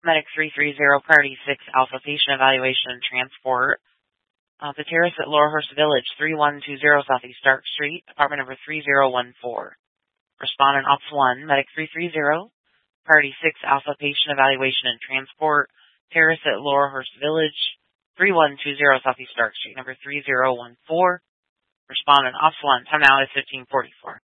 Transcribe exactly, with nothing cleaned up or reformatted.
Medic three three zero, Priority six, Alpha Patient Evaluation and Transport. Uh, the terrace at Laurelhurst Village, three one two zero Southeast Stark Street, apartment number three zero one four. Respondent Ops one, Medic three three zero, Priority six, Alpha Patient Evaluation and Transport, terrace at Laurelhurst Village, three one two zero Southeast Stark Street, number three zero one four. Respondent Ops one, time now is fifteen forty-four.